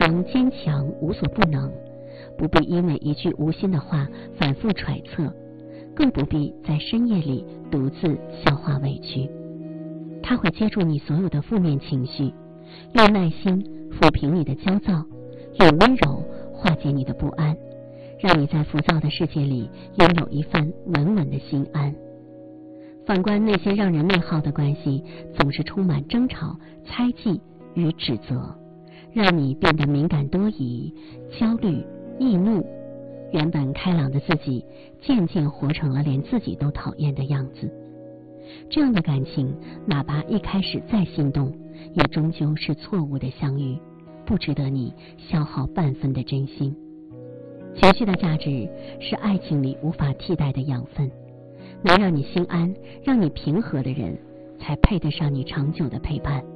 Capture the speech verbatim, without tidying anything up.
能坚强无所不能，不必因为一句无心的话反复揣测，更不必在深夜里独自消化委屈。他会接住你所有的负面情绪，用耐心抚平你的焦躁，用温柔化解你的不安，让你在浮躁的世界里拥有一份稳稳的心安。反观那些让人内耗的关系，总是充满争吵、猜忌与指责，让你变得敏感多疑、焦虑、易怒，原本开朗的自己渐渐活成了连自己都讨厌的样子。这样的感情，哪怕一开始再心动，也终究是错误的相遇，不值得你消耗半分的真心。情绪的价值是爱情里无法替代的养分，能让你心安、让你平和的人，才配得上你长久的陪伴。